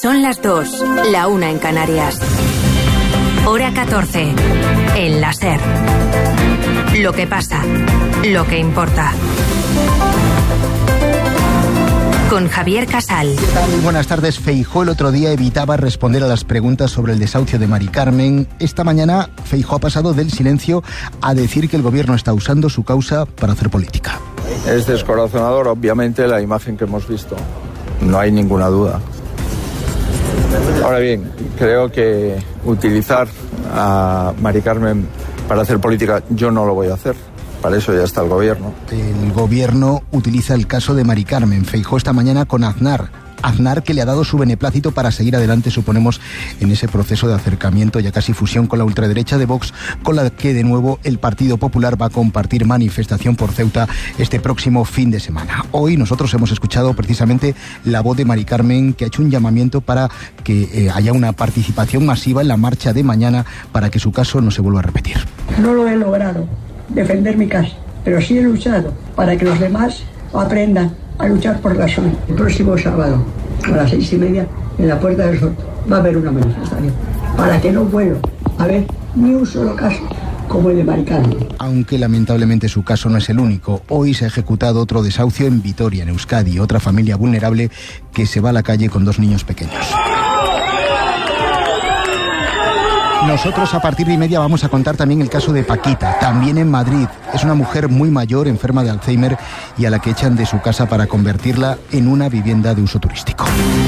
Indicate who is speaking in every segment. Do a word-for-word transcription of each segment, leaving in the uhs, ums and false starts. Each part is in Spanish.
Speaker 1: Son las dos, la una en Canarias. Hora catorce, en la SER. Lo que pasa, lo que importa. Con Javier Casal.
Speaker 2: ¿Qué tal? Buenas tardes. Feijóo el otro día evitaba responder a las preguntas sobre el desahucio de Mari Carmen. Esta mañana Feijóo ha pasado del silencio a decir que el gobierno está usando su causa para hacer política.
Speaker 3: Es descorazonador, obviamente, la imagen que hemos visto. No hay ninguna duda. Ahora bien, creo que utilizar a Mari Carmen para hacer política, yo no lo voy a hacer. Para eso ya está el gobierno.
Speaker 2: El gobierno utiliza el caso de Mari Carmen. Feijóo esta mañana con Aznar. Aznar, que le ha dado su beneplácito para seguir adelante, suponemos, en ese proceso de acercamiento, ya casi fusión con la ultraderecha de Vox, con la que de nuevo el Partido Popular va a compartir manifestación por Ceuta este próximo fin de semana. Hoy nosotros hemos escuchado precisamente la voz de Mari Carmen, que ha hecho un llamamiento para que eh, haya una participación masiva en la marcha de mañana para que su caso no se vuelva a repetir.
Speaker 4: No lo he logrado defender mi casa, pero sí he luchado para que los demás aprendan a luchar por la suya. El próximo sábado a las seis y media en la Puerta del Sol va a haber una manifestación para que no vuelva a haber ni un solo caso como el de Mari Carmen.
Speaker 2: Aunque lamentablemente su caso no es el único. Hoy se ha ejecutado otro desahucio en Vitoria, en Euskadi, otra familia vulnerable que se va a la calle con dos niños pequeños. Nosotros a partir de y media vamos a contar también el caso de Paquita, también en Madrid. Es una mujer muy mayor, enferma de Alzheimer, y a la que echan de su casa para convertirla en una vivienda de uso turístico.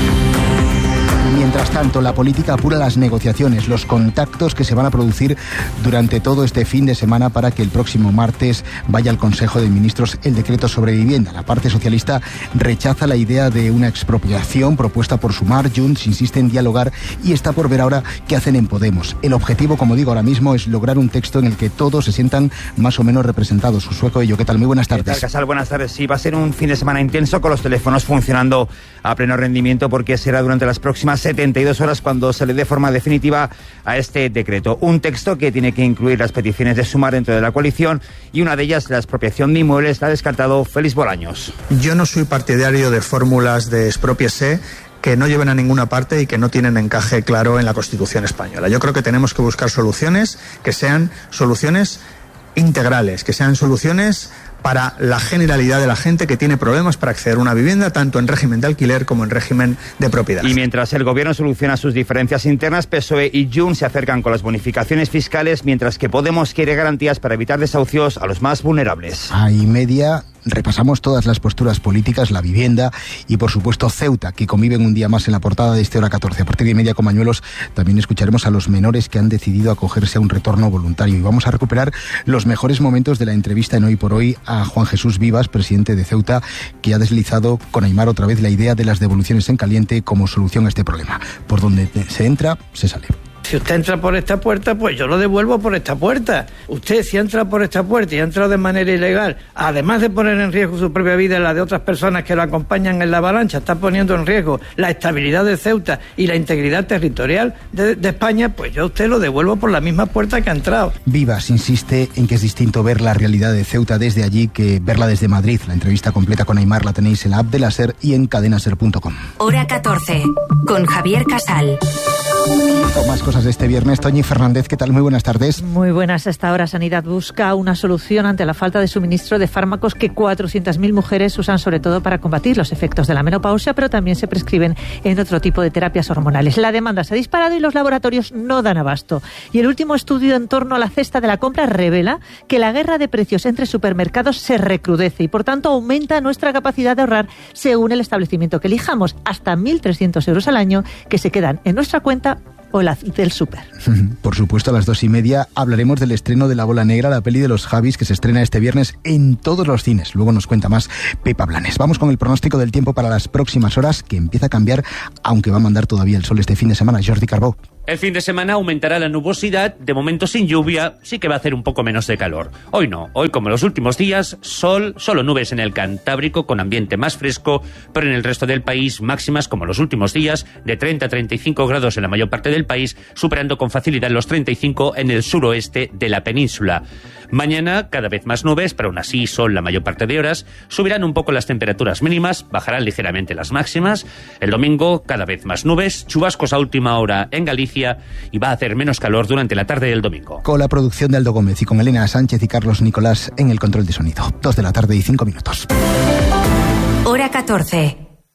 Speaker 2: Mientras tanto, la política apura las negociaciones, los contactos que se van a producir durante todo este fin de semana para que el próximo martes vaya al Consejo de Ministros el decreto sobre vivienda. La parte socialista rechaza la idea de una expropiación propuesta por Sumar. Junts insiste en dialogar y está por ver ahora qué hacen en Podemos. El objetivo, como digo ahora mismo, es lograr un texto en el que todos se sientan más o menos representados. Sueco, ¿qué tal? Muy buenas tardes.
Speaker 5: ¿Qué tal, Casal? Buenas tardes. Sí, va a ser un fin de semana intenso con los teléfonos funcionando a pleno rendimiento porque será durante las próximas setenta y dos horas cuando se le dé forma definitiva a este decreto. Un texto que tiene que incluir las peticiones de Sumar dentro de la coalición y una de ellas, la expropiación de inmuebles, la ha descartado Félix Bolaños.
Speaker 6: Yo no soy partidario de fórmulas de expropiese que no lleven a ninguna parte y que no tienen encaje claro en la Constitución española. Yo creo que tenemos que buscar soluciones que sean soluciones integrales, que sean soluciones para la generalidad de la gente que tiene problemas para acceder a una vivienda, tanto en régimen de alquiler como en régimen de propiedad.
Speaker 5: Y mientras el gobierno soluciona sus diferencias internas, P S O E y Junts se acercan con las bonificaciones fiscales, mientras que Podemos quiere garantías para evitar desahucios a los más vulnerables.
Speaker 2: A y media repasamos todas las posturas políticas, la vivienda y, por supuesto, Ceuta, que conviven un día más en la portada de este Hora catorce. A partir de y media con Mañuelos también escucharemos a los menores que han decidido acogerse a un retorno voluntario. Y vamos a recuperar los mejores momentos de la entrevista en Hoy por Hoy a Juan Jesús Vivas, presidente de Ceuta, que ha deslizado con Aimar otra vez la idea de las devoluciones en caliente como solución a este problema. Por donde se entra, se sale.
Speaker 7: Si usted entra por esta puerta, pues yo lo devuelvo por esta puerta. Usted, si entra por esta puerta y ha entrado de manera ilegal, además de poner en riesgo su propia vida y la de otras personas que lo acompañan en la avalancha, está poniendo en riesgo la estabilidad de Ceuta y la integridad territorial de, de España, pues yo a usted lo devuelvo por la misma puerta que ha entrado.
Speaker 2: Vivas insiste en que es distinto ver la realidad de Ceuta desde allí que verla desde Madrid. La entrevista completa con Aimar la tenéis en la app de la SER y en cadena ser punto com.
Speaker 1: Hora catorce, con Javier Casal.
Speaker 2: Con más cosas de este viernes, Toñi Fernández, ¿qué tal? Muy buenas tardes.
Speaker 8: Muy buenas. A esta hora Sanidad busca una solución ante la falta de suministro de fármacos que cuatrocientas mil mujeres usan sobre todo para combatir los efectos de la menopausia, pero también se prescriben en otro tipo de terapias hormonales. La demanda se ha disparado y los laboratorios no dan abasto. Y el último estudio en torno a la cesta de la compra revela que la guerra de precios entre supermercados se recrudece y por tanto aumenta nuestra capacidad de ahorrar según el establecimiento que elijamos, hasta mil trescientos euros al año que se quedan en nuestra cuenta o la del súper.
Speaker 2: Por supuesto, a las dos y media hablaremos del estreno de La Bola Negra, la peli de los Javis, que se estrena este viernes en todos los cines. Luego nos cuenta más Pepa Blanes. Vamos con el pronóstico del tiempo para las próximas horas, que empieza a cambiar, aunque va a mandar todavía el sol este fin de semana. Jordi Carbó.
Speaker 9: El fin de semana aumentará la nubosidad, de momento sin lluvia, sí que va a hacer un poco menos de calor. Hoy no, hoy como los últimos días, sol, solo nubes en el Cantábrico con ambiente más fresco, pero en el resto del país máximas como los últimos días, de treinta a treinta y cinco grados en la mayor parte del país, superando con facilidad los treinta y cinco en el suroeste de la península. Mañana cada vez más nubes, pero aún así sol la mayor parte de horas, subirán un poco las temperaturas mínimas, bajarán ligeramente las máximas. El domingo cada vez más nubes, chubascos a última hora en Galicia, y va a hacer menos calor durante la tarde del domingo.
Speaker 2: Con la producción de Aldo Gómez y con Elena Sánchez y Carlos Nicolás en el control de sonido. Dos de la tarde y cinco minutos.
Speaker 1: Hora catorce.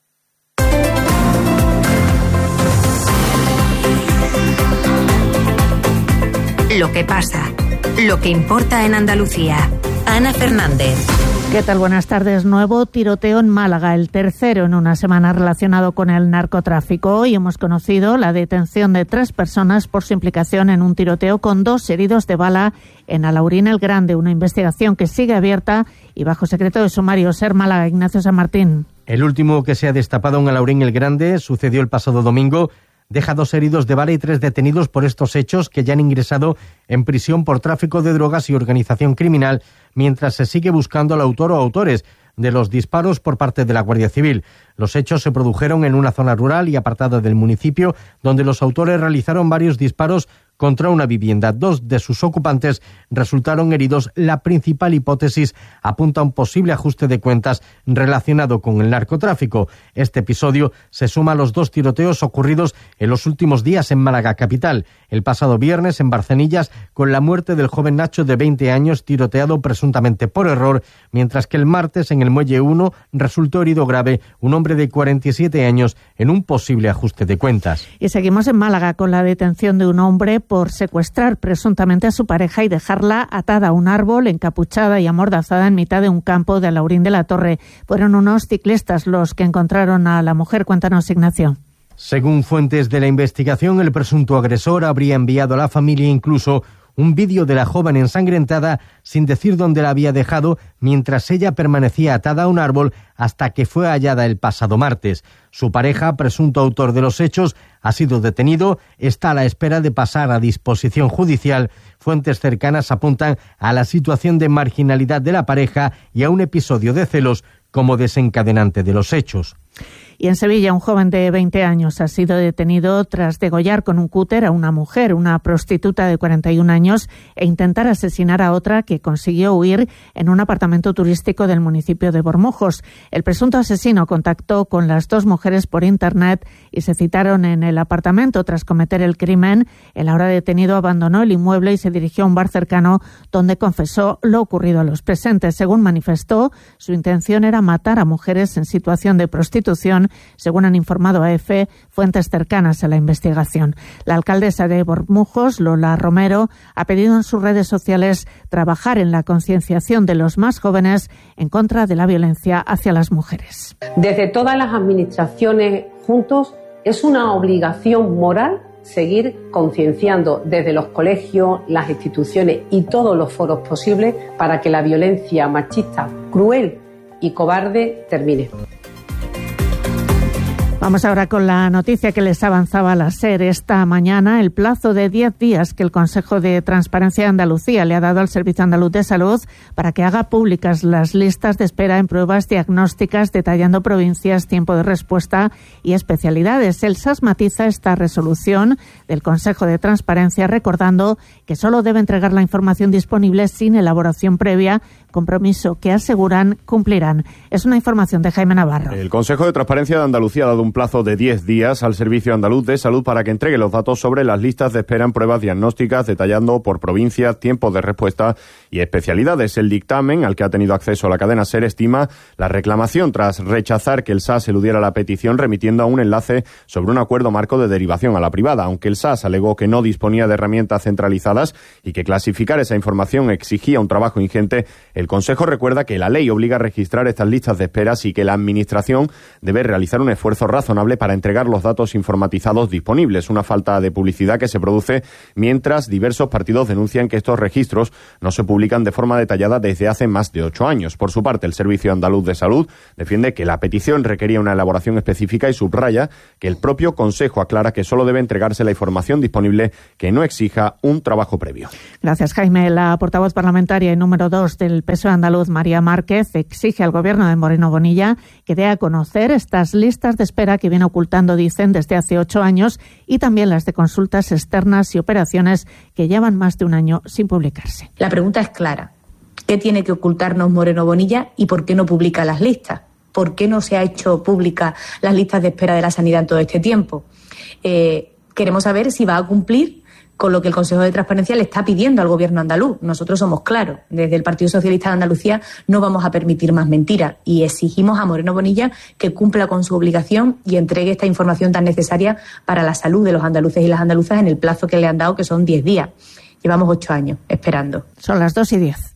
Speaker 1: Lo que pasa, lo que importa en Andalucía. Ana Fernández.
Speaker 8: ¿Qué tal? Buenas tardes. Nuevo tiroteo en Málaga, el tercero en una semana relacionado con el narcotráfico. Hoy hemos conocido la detención de tres personas por su implicación en un tiroteo con dos heridos de bala en Alaurín el Grande, una investigación que sigue abierta y bajo secreto de sumario. Ser Málaga, Ignacio San Martín.
Speaker 10: El último que se ha destapado en Alaurín el Grande sucedió el pasado domingo. Deja dos heridos de bala y tres detenidos por estos hechos que ya han ingresado en prisión por tráfico de drogas y organización criminal, mientras se sigue buscando al autor o autores de los disparos por parte de la Guardia Civil. Los hechos se produjeron en una zona rural y apartada del municipio, donde los autores realizaron varios disparos contra una vivienda. Dos de sus ocupantes resultaron heridos. La principal hipótesis apunta a un posible ajuste de cuentas relacionado con el narcotráfico. Este episodio se suma a los dos tiroteos ocurridos en los últimos días en Málaga capital. El pasado viernes en Barcenillas, con la muerte del joven Nacho de veinte años, tiroteado presuntamente por error, mientras que el martes en el Muelle uno resultó herido grave un hombre de cuarenta y siete años en un posible ajuste de cuentas.
Speaker 8: Y seguimos en Málaga con la detención de un hombre por secuestrar presuntamente a su pareja y dejarla atada a un árbol, encapuchada y amordazada en mitad de un campo de Alaurín de la Torre. Fueron unos ciclistas los que encontraron a la mujer. Cuéntanos, Ignacio.
Speaker 10: Según fuentes de la investigación, el presunto agresor habría enviado a la familia incluso un vídeo de la joven ensangrentada sin decir dónde la había dejado, mientras ella permanecía atada a un árbol hasta que fue hallada el pasado martes. Su pareja, presunto autor de los hechos, ha sido detenido, está a la espera de pasar a disposición judicial. Fuentes cercanas apuntan a la situación de marginalidad de la pareja y a un episodio de celos como desencadenante de los hechos.
Speaker 8: Y en Sevilla, un joven de veinte años ha sido detenido tras degollar con un cúter a una mujer, una prostituta de cuarenta y un años, e intentar asesinar a otra que consiguió huir en un apartamento turístico del municipio de Bormujos. El presunto asesino contactó con las dos mujeres por internet y se citaron en el apartamento. Tras cometer el crimen, el ahora detenido abandonó el inmueble y se dirigió a un bar cercano donde confesó lo ocurrido a los presentes. Según manifestó, su intención era matar a mujeres en situación de prostitución, según han informado a E F E fuentes cercanas a la investigación. La alcaldesa de Bormujos, Lola Romero, ha pedido en sus redes sociales trabajar en la concienciación de los más jóvenes en contra de la violencia hacia las mujeres.
Speaker 11: Desde todas las administraciones juntos es una obligación moral seguir concienciando desde los colegios, las instituciones y todos los foros posibles para que la violencia machista, cruel y cobarde termine.
Speaker 8: Vamos ahora con la noticia que les avanzaba la SER esta mañana. El plazo de diez días que el Consejo de Transparencia de Andalucía le ha dado al Servicio Andaluz de Salud para que haga públicas las listas de espera en pruebas diagnósticas, detallando provincias, tiempo de respuesta y especialidades. El S A S matiza esta resolución del Consejo de Transparencia, recordando que solo debe entregar la información disponible sin elaboración previa, compromiso que aseguran cumplirán. Es una información de Jaime Navarro.
Speaker 12: El Consejo de Transparencia de Andalucía ha dado un plazo de diez días al Servicio Andaluz de Salud para que entregue los datos sobre las listas de espera en pruebas diagnósticas, detallando por provincia, tiempos de respuesta y especialidades. El dictamen, al que ha tenido acceso la cadena SER, estima la reclamación tras rechazar que el S A S eludiera la petición, remitiendo a un enlace sobre un acuerdo marco de derivación a la privada. Aunque el S A S alegó que no disponía de herramientas centralizadas y que clasificar esa información exigía un trabajo ingente, el El Consejo recuerda que la ley obliga a registrar estas listas de esperas y que la Administración debe realizar un esfuerzo razonable para entregar los datos informatizados disponibles, una falta de publicidad que se produce mientras diversos partidos denuncian que estos registros no se publican de forma detallada desde hace más de ocho años. Por su parte, el Servicio Andaluz de Salud defiende que la petición requería una elaboración específica y subraya que el propio Consejo aclara que solo debe entregarse la información disponible que no exija un trabajo previo.
Speaker 8: Gracias, Jaime. La portavoz parlamentaria y número dos del P S O E andaluz, María Márquez, exige al Gobierno de Moreno Bonilla que dé a conocer estas listas de espera que viene ocultando, dicen, desde hace ocho años y también las de consultas externas y operaciones que llevan más de un año sin publicarse.
Speaker 13: La pregunta es clara. ¿Qué tiene que ocultarnos Moreno Bonilla y por qué no publica las listas? ¿Por qué no se ha hecho pública las listas de espera de la sanidad en todo este tiempo? Eh, queremos saber si va a cumplir con lo que el Consejo de Transparencia le está pidiendo al Gobierno andaluz. Nosotros somos claros. Desde el Partido Socialista de Andalucía no vamos a permitir más mentiras y exigimos a Moreno Bonilla que cumpla con su obligación y entregue esta información tan necesaria para la salud de los andaluces y las andaluzas en el plazo que le han dado, que son diez días. Llevamos ocho años esperando.
Speaker 8: Son las dos y diez.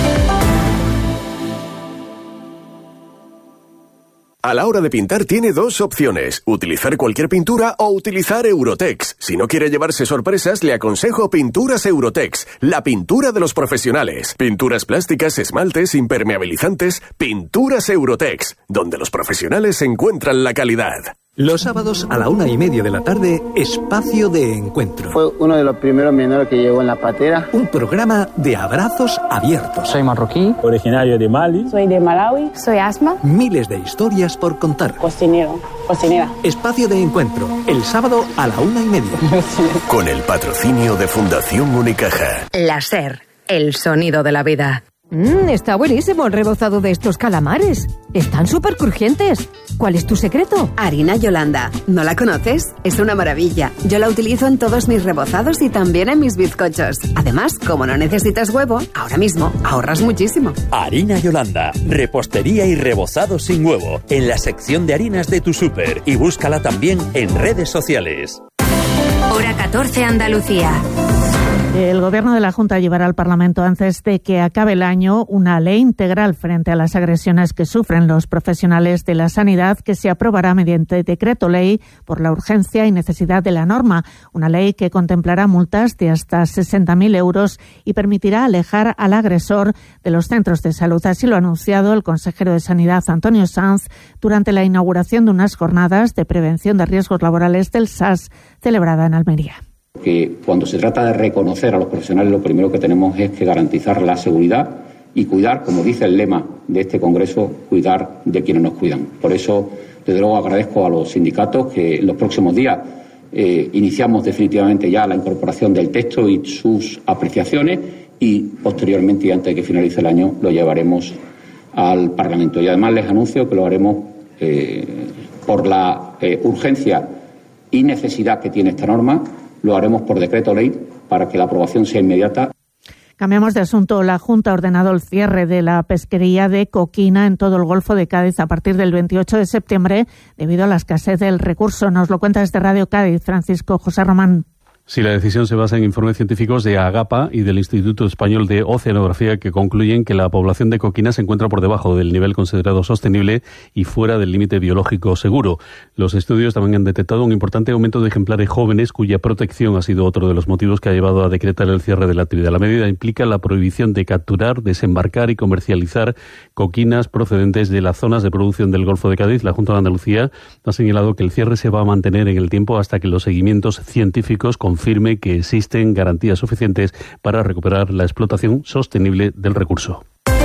Speaker 14: A la hora de pintar tiene dos opciones, utilizar cualquier pintura o utilizar Eurotex. Si no quiere llevarse sorpresas, le aconsejo Pinturas Eurotex, la pintura de los profesionales. Pinturas plásticas, esmaltes, impermeabilizantes, Pinturas Eurotex, donde los profesionales encuentran la calidad.
Speaker 15: Los sábados a la una y media de la tarde, Espacio de Encuentro.
Speaker 16: Fue uno de los primeros menores que llegó en la patera.
Speaker 15: Un programa de abrazos abiertos.
Speaker 17: Soy marroquí, originario de Mali.
Speaker 18: Soy de Malawi, soy Asma.
Speaker 15: Miles de historias por contar.
Speaker 18: Cocinero, cocinera.
Speaker 15: Espacio de Encuentro, el sábado a la una y media.
Speaker 14: Con el patrocinio de Fundación Unicaja.
Speaker 1: La SER, el sonido de la vida.
Speaker 19: Mmm, está buenísimo el rebozado de estos calamares. Están súper crujientes. ¿Cuál es tu secreto?
Speaker 20: Harina Yolanda. ¿No la conoces? Es una maravilla. Yo la utilizo en todos mis rebozados y también en mis bizcochos. Además, como no necesitas huevo, ahora mismo ahorras muchísimo.
Speaker 21: Harina Yolanda. Repostería y rebozado sin huevo. En la sección de harinas de tu súper. Y búscala también en redes sociales.
Speaker 1: Hora catorce, Andalucía.
Speaker 8: El Gobierno de la Junta llevará al Parlamento, antes de que acabe el año, una ley integral frente a las agresiones que sufren los profesionales de la sanidad, que se aprobará mediante decreto ley por la urgencia y necesidad de la norma. Una ley que contemplará multas de hasta sesenta mil euros y permitirá alejar al agresor de los centros de salud. Así lo ha anunciado el consejero de Sanidad, Antonio Sanz, durante la inauguración de unas jornadas de prevención de riesgos laborales del S A S celebrada en Almería.
Speaker 22: Que cuando se trata de reconocer a los profesionales, lo primero que tenemos es que garantizar la seguridad y cuidar, como dice el lema de este Congreso, cuidar de quienes nos cuidan. Por eso, desde luego, agradezco a los sindicatos que en los próximos días eh, iniciamos definitivamente ya la incorporación del texto y sus apreciaciones y posteriormente, y antes de que finalice el año, lo llevaremos al Parlamento. Y además les anuncio que lo haremos eh, por la eh, urgencia y necesidad que tiene esta norma. Lo haremos por decreto ley para que la aprobación sea inmediata.
Speaker 8: Cambiamos de asunto. La Junta ha ordenado el cierre de la pesquería de coquina en todo el Golfo de Cádiz a partir del veintiocho de septiembre debido a la escasez del recurso. Nos lo cuenta desde Radio Cádiz Francisco José Román.
Speaker 23: Sí, la decisión se basa en informes científicos de AGAPA y del Instituto Español de Oceanografía que concluyen que la población de coquina se encuentra por debajo del nivel considerado sostenible y fuera del límite biológico seguro. Los estudios también han detectado un importante aumento de ejemplares jóvenes cuya protección ha sido otro de los motivos que ha llevado a decretar el cierre de la actividad. La medida implica la prohibición de capturar, desembarcar y comercializar coquinas procedentes de las zonas de producción del Golfo de Cádiz. La Junta de Andalucía ha señalado que el cierre se va a mantener en el tiempo hasta que los seguimientos científicos confirmen firme que existen garantías suficientes para recuperar la explotación sostenible del recurso.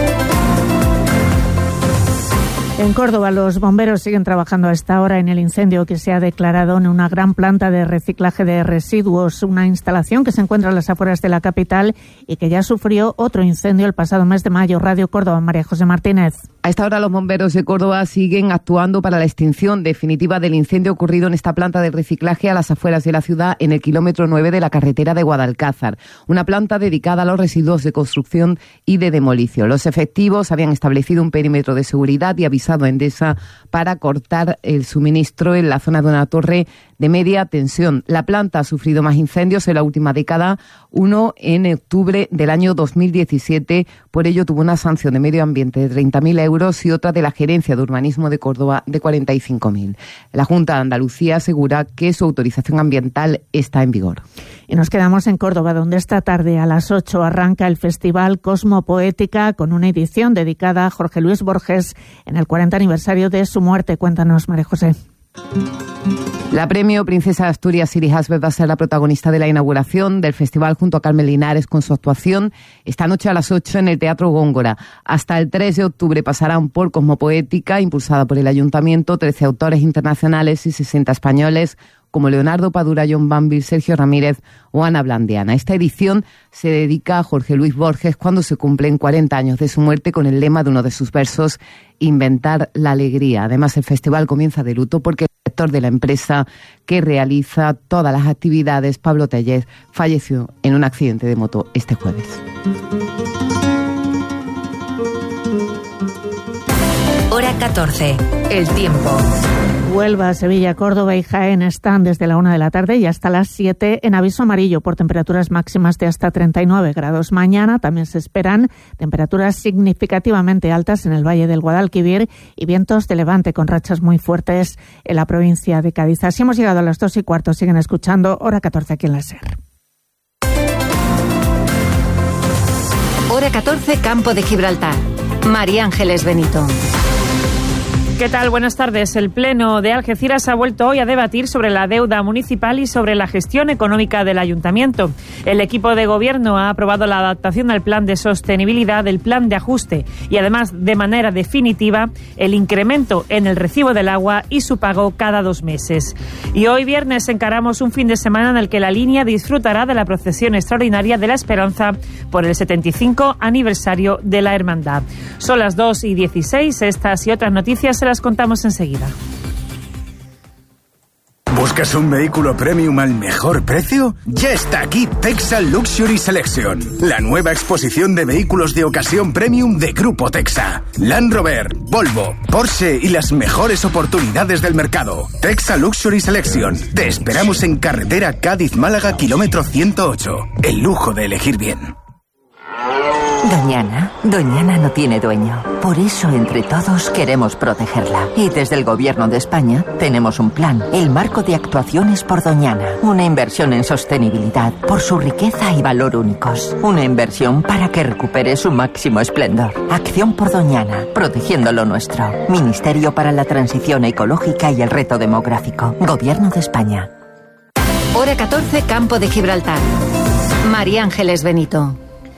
Speaker 8: En Córdoba, los bomberos siguen trabajando a esta hora en el incendio que se ha declarado en una gran planta de reciclaje de residuos, una instalación que se encuentra a las afueras de la capital y que ya sufrió otro incendio el pasado mes de mayo. Radio Córdoba, María José Martínez.
Speaker 24: A esta hora los bomberos de Córdoba siguen actuando para la extinción definitiva del incendio ocurrido en esta planta de reciclaje a las afueras de la ciudad en el kilómetro nueve de la carretera de Guadalcázar, una planta dedicada a los residuos de construcción y de demolición. Los efectivos habían establecido un perímetro de seguridad y avisaron avisado a Endesa para cortar el suministro en la zona de una torre de media tensión. La planta ha sufrido más incendios en la última década, uno en octubre del año dos mil diecisiete. Por ello tuvo una sanción de medio ambiente de treinta mil euros y otra de la Gerencia de Urbanismo de Córdoba de cuarenta y cinco mil. La Junta de Andalucía asegura que su autorización ambiental está en vigor.
Speaker 8: Y nos quedamos en Córdoba, donde esta tarde a las ocho arranca el Festival Cosmopoética con una edición dedicada a Jorge Luis Borges en el cuarenta aniversario de su muerte. Cuéntanos, María José.
Speaker 24: La premio Princesa de Asturias, Siri Hasbeth, va a ser la protagonista de la inauguración del festival junto a Carmen Linares con su actuación esta noche a las ocho en el Teatro Góngora. Hasta el tres de octubre pasarán por Cosmopoética, impulsada por el Ayuntamiento, trece autores internacionales y sesenta españoles, como Leonardo Padura, John Banville, Sergio Ramírez o Ana Blandiana. Esta edición se dedica a Jorge Luis Borges cuando se cumplen cuarenta años de su muerte, con el lema de uno de sus versos, Inventar la alegría. Además, el festival comienza de luto porque el director de la empresa que realiza todas las actividades, Pablo Tellez, falleció en un accidente de moto este jueves.
Speaker 1: Hora catorce. El tiempo.
Speaker 8: Huelva, Sevilla, Córdoba y Jaén están desde la una de la tarde y hasta las siete en aviso amarillo por temperaturas máximas de hasta treinta y nueve grados. Mañana también se esperan temperaturas significativamente altas en el Valle del Guadalquivir y vientos de levante con rachas muy fuertes en la provincia de Cádiz. Así hemos llegado a las dos y cuarto. Siguen escuchando Hora catorce aquí en la SER.
Speaker 1: Hora catorce, Campo de Gibraltar. María Ángeles Benito.
Speaker 3: ¿Qué tal? Buenas tardes. El Pleno de Algeciras ha vuelto hoy a debatir sobre la deuda municipal y sobre la gestión económica del Ayuntamiento. El equipo de gobierno ha aprobado la adaptación al plan de sostenibilidad del plan de ajuste y además de manera definitiva el incremento en el recibo del agua y su pago cada dos meses. Y hoy viernes encaramos un fin de semana en el que la línea disfrutará de la procesión extraordinaria de la Esperanza por el setenta y cinco aniversario de la Hermandad. Son las dos y dieciséis. Estas y otras noticias se las contamos enseguida.
Speaker 4: ¿Buscas un vehículo premium al mejor precio? Ya está aquí Texa Luxury Selection, la nueva exposición de vehículos de ocasión premium de Grupo Texa. Land Rover, Volvo, Porsche y las mejores oportunidades del mercado. Texa Luxury Selection. Te esperamos en carretera Cádiz-Málaga, kilómetro ciento ocho. El lujo de elegir bien.
Speaker 5: Doñana, Doñana no tiene dueño. Por eso, entre todos, queremos protegerla. Y desde el Gobierno de España tenemos un plan, el Marco de Actuaciones por Doñana. Una inversión en sostenibilidad por su riqueza y valor únicos. Una inversión para que recupere su máximo esplendor. Acción por Doñana, protegiendo lo nuestro. Ministerio para la Transición Ecológica y el Reto Demográfico. Gobierno de España.
Speaker 1: Hora catorce, Campo de Gibraltar. María Ángeles Benito.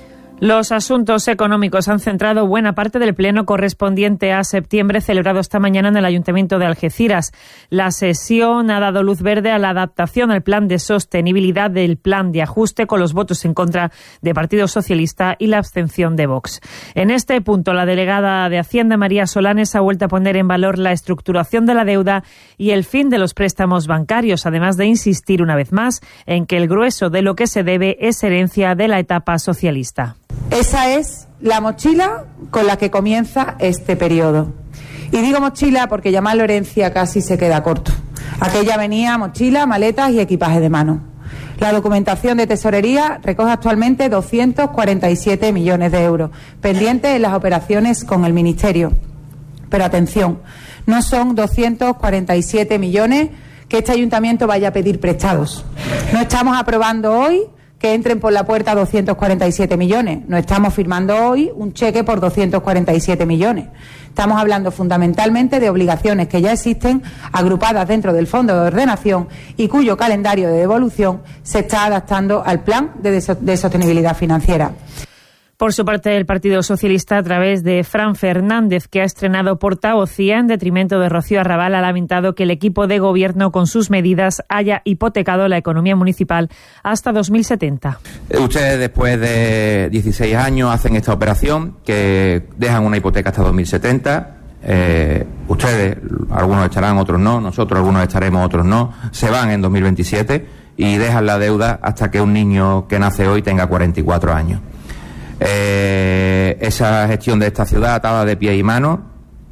Speaker 3: Los asuntos económicos han centrado buena parte del pleno correspondiente a septiembre celebrado esta mañana en el Ayuntamiento de Algeciras. La sesión ha dado luz verde a la adaptación al plan de sostenibilidad del plan de ajuste, con los votos en contra de Partido Socialista y la abstención de Vox. En este punto, la delegada de Hacienda, María Solanes, ha vuelto a poner en valor la estructuración de la deuda y el fin de los préstamos bancarios, además de insistir una vez más en que el grueso de lo que se debe es herencia de la etapa socialista.
Speaker 6: Esa es la mochila con la que comienza este periodo. Y digo mochila porque llamarlo herencia casi se queda corto. Aquella venía mochila, maletas y equipaje de mano. La documentación de tesorería recoge actualmente doscientos cuarenta y siete millones de euros, pendientes en las operaciones con el Ministerio. Pero atención, no son doscientos cuarenta y siete millones que este ayuntamiento vaya a pedir prestados. No estamos aprobando hoy que entren por la puerta doscientos cuarenta y siete millones. No estamos firmando hoy un cheque por doscientos cuarenta y siete millones. Estamos hablando fundamentalmente de obligaciones que ya existen, agrupadas dentro del Fondo de Ordenación y cuyo calendario de devolución se está adaptando al Plan de, de Sostenibilidad Financiera.
Speaker 3: Por su parte, el Partido Socialista, a través de Fran Fernández, que ha estrenado portavocía en detrimento de Rocío Arrabal, ha lamentado que el equipo de gobierno, con sus medidas, haya hipotecado la economía municipal hasta dos mil setenta.
Speaker 25: Ustedes, después de dieciséis años, hacen esta operación que dejan una hipoteca hasta dos mil setenta. Eh, ustedes, algunos echarán, otros no. Nosotros, algunos echaremos, otros no. Se van en dos mil veintisiete y dejan la deuda hasta que un niño que nace hoy tenga cuarenta y cuatro años. Eh, esa gestión de esta ciudad atada de pie y mano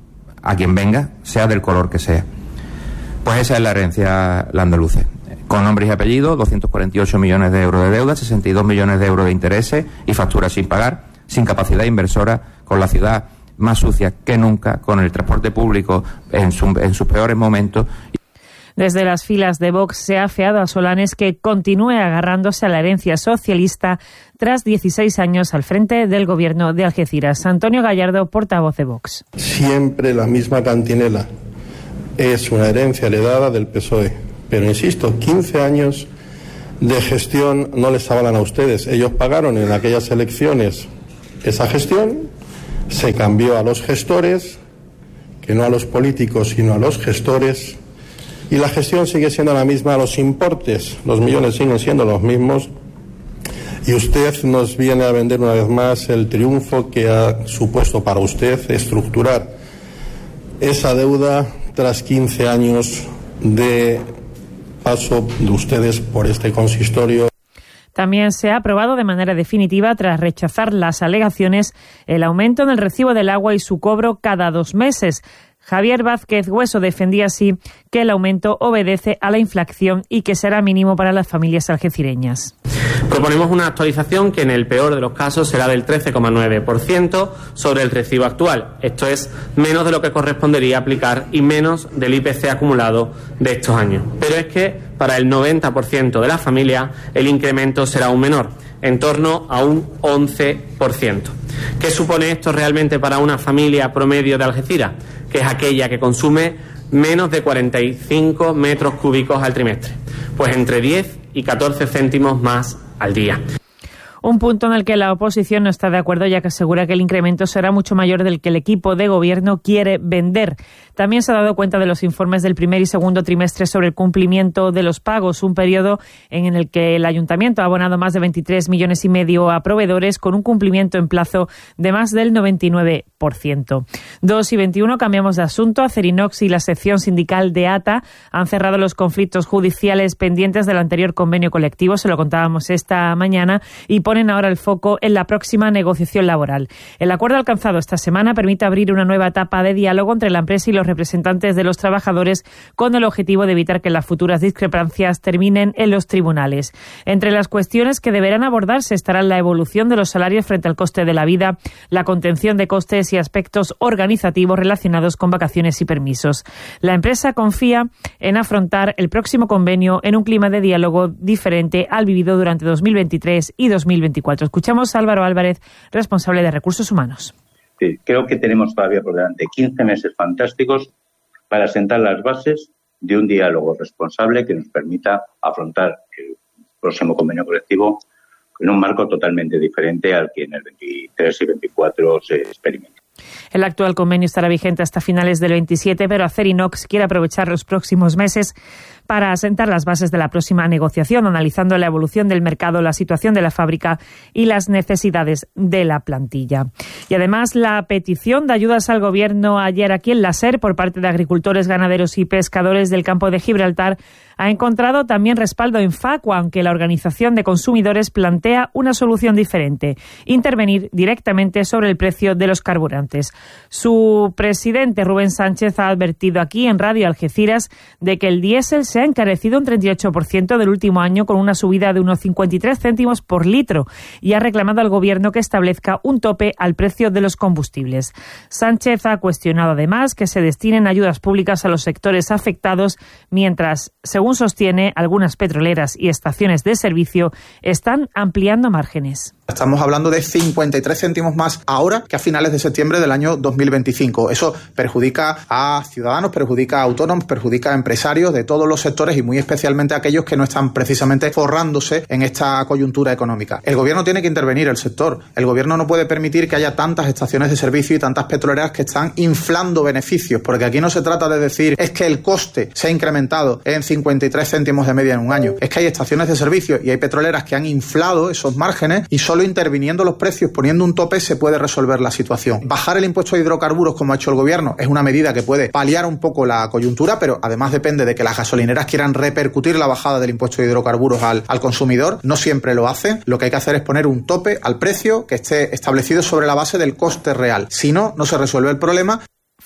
Speaker 25: a quien venga, sea del color que sea. Pues esa es la herencia landaluce. Con nombres y apellidos, doscientos cuarenta y ocho millones de euros de deuda, sesenta y dos millones de euros de intereses y facturas sin pagar, sin capacidad inversora, con la ciudad más sucia que nunca, con el transporte público en, su, en sus peores momentos.
Speaker 3: Desde las filas de Vox se ha afeado a Solanes que continúe agarrándose a la herencia socialista tras dieciséis años al frente del gobierno de Algeciras. Antonio Gallardo, portavoz de Vox.
Speaker 2: Siempre la misma cantinela. Es una herencia heredada del P S O E. Pero insisto, quince años de gestión no les avalan a ustedes. Ellos pagaron en aquellas elecciones esa gestión, se cambió a los gestores, que no a los políticos, sino a los gestores, y la gestión sigue siendo la misma, los importes, los millones siguen siendo los mismos, y usted nos viene a vender una vez más el triunfo que ha supuesto para usted estructurar esa deuda tras quince años de paso de ustedes por este consistorio.
Speaker 3: También se ha aprobado de manera definitiva, tras rechazar las alegaciones, el aumento en el recibo del agua y su cobro cada dos meses. Javier Vázquez Hueso defendía así que el aumento obedece a la inflación y que será mínimo para las familias algecireñas.
Speaker 7: Proponemos una actualización que en el peor de los casos será del trece coma nueve por ciento sobre el recibo actual. Esto es menos de lo que correspondería aplicar y menos del I P C acumulado de estos años. Pero es que para el noventa por ciento de las familias el incremento será aún menor, en torno a un once por ciento. ¿Qué supone esto realmente para una familia promedio de Algeciras? Que es aquella que consume menos de cuarenta y cinco metros cúbicos al trimestre. Pues entre diez y catorce céntimos más al día.
Speaker 3: Un punto en el que la oposición no está de acuerdo, ya que asegura que el incremento será mucho mayor del que el equipo de gobierno quiere vender. También se ha dado cuenta de los informes del primer y segundo trimestre sobre el cumplimiento de los pagos, un periodo en el que el ayuntamiento ha abonado más de veintitrés millones y medio a proveedores, con un cumplimiento en plazo de más del noventa y nueve por ciento. dos y veintiuno, cambiamos de asunto. Acerinox y la sección sindical de A T A han cerrado los conflictos judiciales pendientes del anterior convenio colectivo, se lo contábamos esta mañana, y ponen ahora el foco en la próxima negociación laboral. El acuerdo alcanzado esta semana permite abrir una nueva etapa de diálogo entre la empresa y los representantes de los trabajadores, con el objetivo de evitar que las futuras discrepancias terminen en los tribunales. Entre las cuestiones que deberán abordarse estarán la evolución de los salarios frente al coste de la vida, la contención de costes y aspectos organizativos relacionados con vacaciones y permisos. La empresa confía en afrontar el próximo convenio en un clima de diálogo diferente al vivido durante dos mil veintitrés y dos mil veinticuatro. Escuchamos a Álvaro Álvarez, responsable de Recursos Humanos.
Speaker 9: Sí, creo que tenemos todavía por delante quince meses fantásticos para sentar las bases de un diálogo responsable que nos permita afrontar el próximo convenio colectivo en un marco totalmente diferente al que en el veintitrés y veinticuatro se experimenta.
Speaker 3: El actual convenio estará vigente hasta finales del veintisiete, pero Acerinox quiere aprovechar los próximos meses para asentar las bases de la próxima negociación, analizando la evolución del mercado, la situación de la fábrica y las necesidades de la plantilla. Y además, la petición de ayudas al Gobierno ayer aquí en la SER por parte de agricultores, ganaderos y pescadores del campo de Gibraltar ha encontrado también respaldo en Facua, aunque la Organización de Consumidores plantea una solución diferente: intervenir directamente sobre el precio de los carburantes. Su presidente, Rubén Sánchez, ha advertido aquí en Radio Algeciras de que el diésel se ha encarecido un treinta y ocho por ciento del último año, con una subida de unos cincuenta y tres céntimos por litro, y ha reclamado al Gobierno que establezca un tope al precio de los combustibles. Sánchez ha cuestionado además que se destinen ayudas públicas a los sectores afectados, mientras, según sostiene, algunas petroleras y estaciones de servicio están ampliando márgenes.
Speaker 10: Estamos hablando de cincuenta y tres céntimos más ahora que a finales de septiembre del año dos mil veinticinco. Eso perjudica a ciudadanos, perjudica a autónomos, perjudica a empresarios de todos los sectores y muy especialmente a aquellos que no están precisamente forrándose en esta coyuntura económica. El Gobierno tiene que intervenir, el sector. El Gobierno no puede permitir que haya tantas estaciones de servicio y tantas petroleras que están inflando beneficios, porque aquí no se trata de decir es que el coste se ha incrementado en cincuenta y tres céntimos de media en un año. Es que hay estaciones de servicio y hay petroleras que han inflado esos márgenes, y solo interviniendo los precios, poniendo un tope, se puede resolver la situación. Bajar el impuesto de hidrocarburos, como ha hecho el Gobierno, es una medida que puede paliar un poco la coyuntura, pero además depende de que las gasolineras quieran repercutir la bajada del impuesto de hidrocarburos al, al consumidor. No siempre lo hacen. Lo que hay que hacer es poner un tope al precio que esté establecido sobre la base del coste real. Si no, no se resuelve el problema.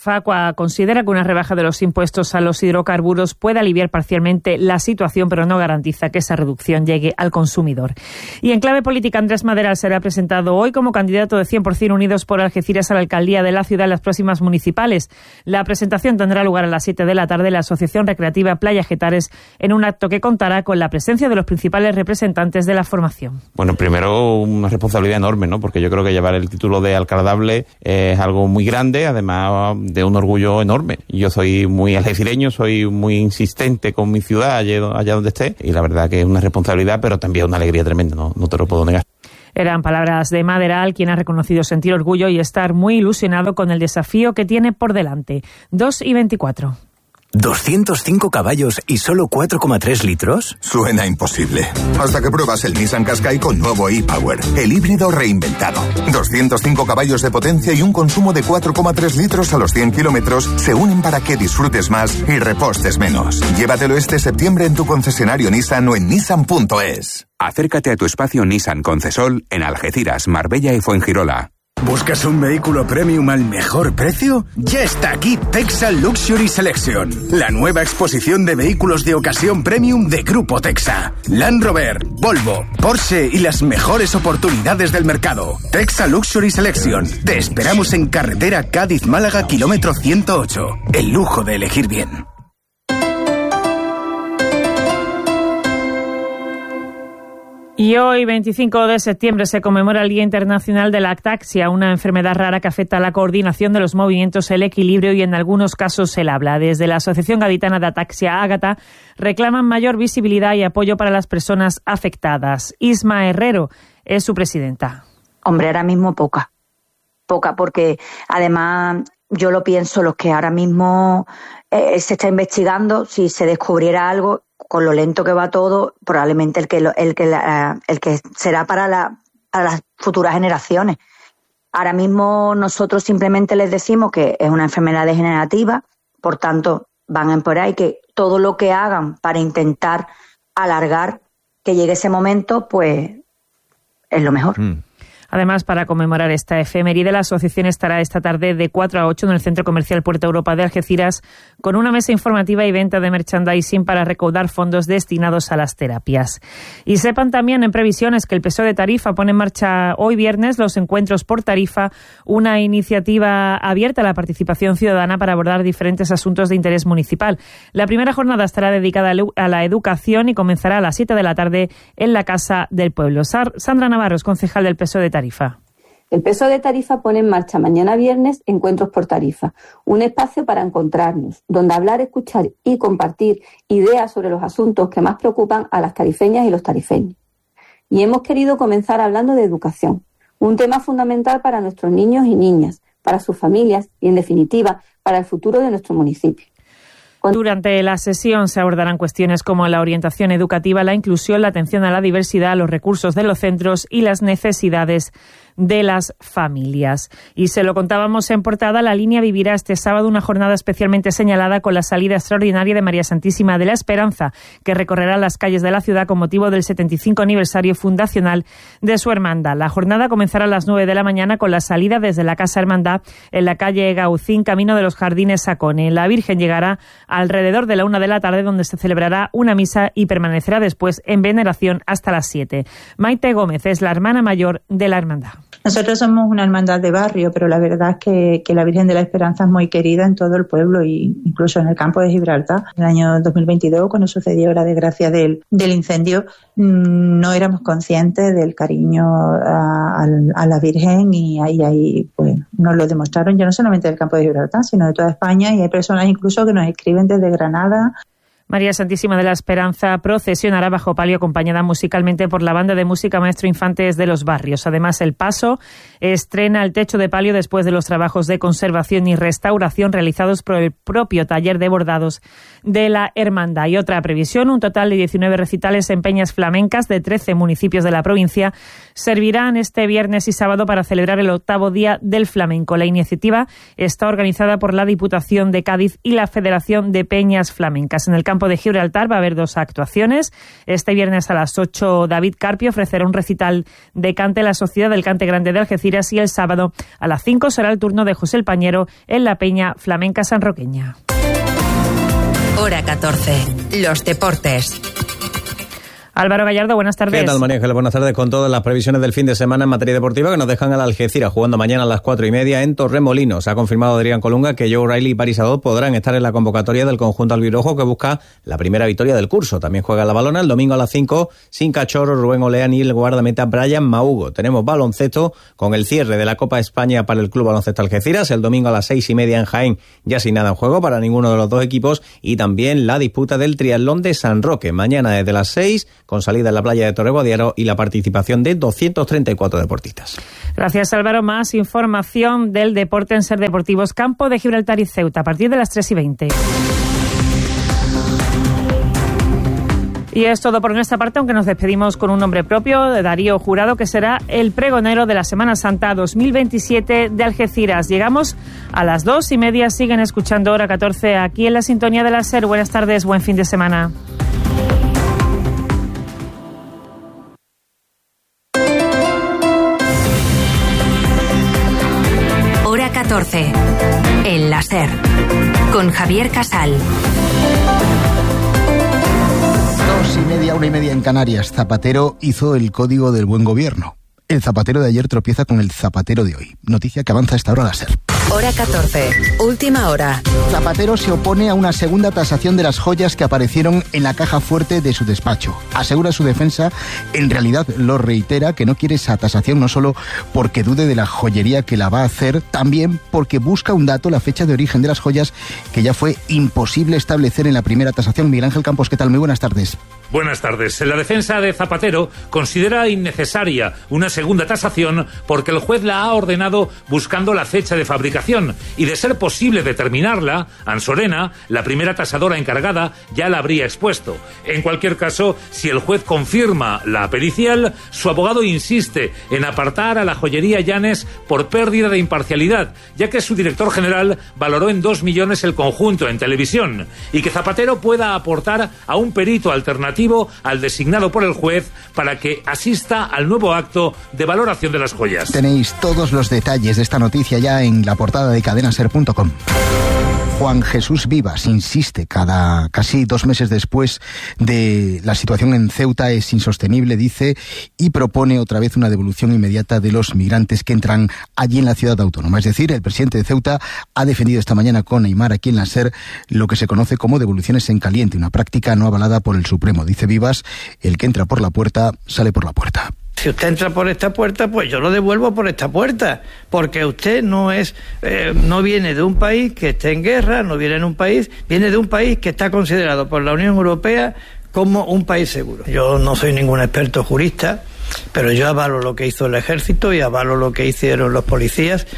Speaker 3: Facua considera que una rebaja de los impuestos a los hidrocarburos puede aliviar parcialmente la situación, pero no garantiza que esa reducción llegue al consumidor. Y en clave política, Andrés Maderal será presentado hoy como candidato de cien por ciento Unidos por Algeciras a la alcaldía de la ciudad en las próximas municipales. La presentación tendrá lugar a las siete de la tarde en la Asociación Recreativa Playa Getares, en un acto que contará con la presencia de los principales representantes de la formación.
Speaker 11: Bueno, primero una responsabilidad enorme, ¿no? Porque yo creo que llevar el título de alcaldable es algo muy grande, además de un orgullo enorme. Yo soy muy algecireño, soy muy insistente con mi ciudad, allá, allá donde esté, y la verdad que es una responsabilidad, pero también una alegría tremenda, no, no te lo puedo negar.
Speaker 3: Eran palabras de Maderal, quien ha reconocido sentir orgullo y estar muy ilusionado con el desafío que tiene por delante. dos y veinticuatro.
Speaker 12: ¿doscientos cinco caballos y solo cuatro coma tres litros?
Speaker 13: Suena imposible. Hasta que pruebas el Nissan Qashqai con nuevo e-Power, el híbrido reinventado. doscientos cinco caballos de potencia y un consumo de cuatro coma tres litros a los cien kilómetros se unen para que disfrutes más y repostes menos. Llévatelo este septiembre en tu concesionario Nissan o en nissan punto es.
Speaker 16: Acércate a tu espacio Nissan Concesol en Algeciras, Marbella y Fuengirola.
Speaker 4: ¿Buscas un vehículo premium al mejor precio? Ya está aquí Texa Luxury Selection, la nueva exposición de vehículos de ocasión premium de Grupo Texa. Land Rover, Volvo, Porsche y las mejores oportunidades del mercado. Texa Luxury Selection. Te esperamos en carretera Cádiz-Málaga, kilómetro ciento ocho. El lujo de elegir bien.
Speaker 3: Y hoy, veinticinco de septiembre, se conmemora el Día Internacional de la Ataxia, una enfermedad rara que afecta a la coordinación de los movimientos, el equilibrio y en algunos casos el habla. Desde la Asociación Gaditana de Ataxia, Ágata, reclaman mayor visibilidad y apoyo para las personas afectadas. Isma Herrero es su presidenta.
Speaker 17: Hombre, ahora mismo poca. Poca, porque además yo lo pienso, los que ahora mismo eh, se está investigando, si se descubriera algo, con lo lento que va todo, probablemente el que lo, el que la, el que será para la para las futuras generaciones. Ahora mismo nosotros simplemente les decimos que es una enfermedad degenerativa, por tanto van a empeorar y que todo lo que hagan para intentar alargar que llegue ese momento, pues es lo mejor. Mm.
Speaker 3: Además, para conmemorar esta efeméride, la asociación estará esta tarde de cuatro a ocho en el Centro Comercial Puerta Europa de Algeciras con una mesa informativa y venta de merchandising para recaudar fondos destinados a las terapias. Y sepan también en previsiones que el P S O E de Tarifa pone en marcha hoy viernes los encuentros por tarifa, una iniciativa abierta a la participación ciudadana para abordar diferentes asuntos de interés municipal. La primera jornada estará dedicada a la educación y comenzará a las siete de la tarde en la Casa del Pueblo. Sandra Navarro es concejal del P S O E de Tarifa. Tarifa.
Speaker 26: El P S O E de Tarifa pone en marcha mañana viernes Encuentros por Tarifa, un espacio para encontrarnos, donde hablar, escuchar y compartir ideas sobre los asuntos que más preocupan a las tarifeñas y los tarifeños. Y hemos querido comenzar hablando de educación, un tema fundamental para nuestros niños y niñas, para sus familias y, en definitiva, para el futuro de nuestro municipio.
Speaker 3: Durante la sesión se abordarán cuestiones como la orientación educativa, la inclusión, la atención a la diversidad, los recursos de los centros y las necesidades de las familias. Y se lo contábamos en portada, la línea vivirá este sábado una jornada especialmente señalada con la salida extraordinaria de María Santísima de la Esperanza, que recorrerá las calles de la ciudad con motivo del setenta y cinco aniversario fundacional de su hermandad. La jornada comenzará a las nueve de la mañana con la salida desde la Casa Hermandad en la calle Gaucín, camino de los Jardines Sacone. La Virgen llegará alrededor de la una de la tarde, donde se celebrará una misa y permanecerá después en veneración hasta las siete. Maite Gómez es la hermana mayor de la hermandad.
Speaker 27: Nosotros somos una hermandad de barrio, pero la verdad es que, que la Virgen de la Esperanza es muy querida en todo el pueblo e incluso en el campo de Gibraltar. En el año dos mil veintidós, cuando sucedió la desgracia del, del incendio, no éramos conscientes del cariño a, a, a la Virgen y ahí, ahí pues nos lo demostraron, ya no solamente del campo de Gibraltar, sino de toda España, y hay personas incluso que nos escriben desde Granada.
Speaker 3: María Santísima de la Esperanza procesionará bajo palio acompañada musicalmente por la banda de música Maestro Infantes de los Barrios. Además, el paso estrena el techo de palio después de los trabajos de conservación y restauración realizados por el propio taller de bordados de la hermandad. Y otra previsión, un total de diecinueve recitales en peñas flamencas de trece municipios de la provincia servirán este viernes y sábado para celebrar el octavo Día del Flamenco. La iniciativa está organizada por la Diputación de Cádiz y la Federación de Peñas Flamencas. En el campo campo de Gibraltar va a haber dos actuaciones. Este viernes a las ocho David Carpio ofrecerá un recital de cante en la Sociedad del Cante Grande de Algeciras y el sábado a las cinco será el turno de José el Pañero en la Peña Flamenca Sanroqueña.
Speaker 1: Hora catorce. Los deportes.
Speaker 3: Álvaro Gallardo, buenas tardes.
Speaker 14: ¿Qué tal, María Ángeles? Buenas tardes con todas las previsiones del fin de semana en materia deportiva que nos dejan al Algeciras jugando mañana a las cuatro y media en Torremolinos. Ha confirmado Adrián Colunga que Joe Riley y Paris Adot podrán estar en la convocatoria del conjunto albirrojo que busca la primera victoria del curso. También juega la Balona el domingo a las cinco, sin Cachorro, Rubén Oleán y el guardameta Brian Mahugo. Tenemos baloncesto con el cierre de la Copa España para el Club Baloncesto Algeciras. El domingo a las seis y media en Jaén, ya sin nada en juego para ninguno de los dos equipos. Y también la disputa del triatlón de San Roque. Mañana desde las seis, con salida en la playa de Torreguadiaro y la participación de doscientos treinta y cuatro deportistas.
Speaker 3: Gracias, Álvaro. Más información del deporte en Ser Deportivos. Campo de Gibraltar y Ceuta a partir de las tres y veinte. Y es todo por nuestra parte, aunque nos despedimos con un nombre propio, de Darío Jurado, que será el pregonero de la Semana Santa dos mil veintisiete de Algeciras. Llegamos a las dos y media. Siguen escuchando Hora catorce aquí en la sintonía de la SER. Buenas tardes, buen fin de semana.
Speaker 1: Hora catorce. En la SER. Con Javier Casal.
Speaker 15: Dos y media, una y media en Canarias. Zapatero hizo el código del buen gobierno. El zapatero de ayer tropieza con el zapatero de hoy. Noticia que avanza a esta hora la SER.
Speaker 1: Hora catorce. Última hora.
Speaker 15: Zapatero se opone a una segunda tasación de las joyas que aparecieron en la caja fuerte de su despacho. Asegura su defensa, en realidad lo reitera, que no quiere esa tasación no solo porque dude de la joyería que la va a hacer, también porque busca un dato, la fecha de origen de las joyas, que ya fue imposible establecer en la primera tasación. Miguel Ángel Campos, ¿qué tal? Muy buenas tardes.
Speaker 18: Buenas tardes. La defensa de Zapatero considera innecesaria una segunda tasación porque el juez la ha ordenado buscando la fecha de fabricación y, de ser posible determinarla, Ansorena, la primera tasadora encargada, ya la habría expuesto. En cualquier caso, si el juez confirma la pericial, su abogado insiste en apartar a la joyería Llanes por pérdida de imparcialidad, ya que su director general valoró en dos millones el conjunto en televisión, y que Zapatero pueda aportar a un perito alternativo al designado por el juez para que asista al nuevo acto de valoración de las joyas.
Speaker 15: Tenéis todos los detalles de esta noticia ya en la portada de cadena ser punto com. Juan Jesús Vivas insiste cada casi dos meses después de la situación en Ceuta es insostenible, dice, y propone otra vez una devolución inmediata de los migrantes que entran allí en la ciudad autónoma. Es decir, el presidente de Ceuta ha defendido esta mañana con Aimar aquí en la SER lo que se conoce como devoluciones en caliente, una práctica no avalada por el Supremo. Dice Vivas, el que entra por la puerta sale por la puerta.
Speaker 19: Si usted entra por esta puerta, pues yo lo devuelvo por esta puerta, porque usted no es, eh, no viene de un país que esté en guerra, no viene de un país, viene de un país que está considerado por la Unión Europea como un país seguro. Yo no soy ningún experto jurista, pero yo avalo lo que hizo el ejército y avalo lo que hicieron los policías